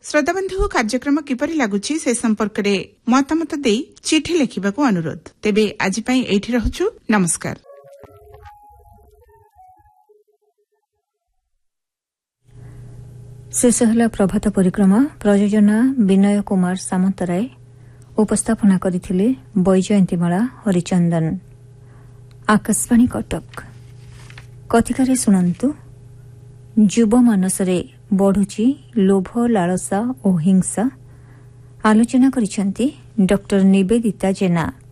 श्रोताबंधु कार्यक्रम किपरि लागुछि से संपर्क रे मतामत देई चिठी लिखिबाकू अनुरोध। तेबे आज पई एठी रहूछु। नमस्कार। शेष हला प्रभात परिक्रमा। प्रयोजना विनय कुमार सामंतराय। उपस्थापना करिथिले बैजयंतीमाला हरिचंदन। आकाशवाणी कटक। कथिकारे सुनंतु। युव मानसरे बढ़ुची लोभ लालसा और हिंसा। आलोचना करिसेंती डॉक्टर निवेदिता जेना।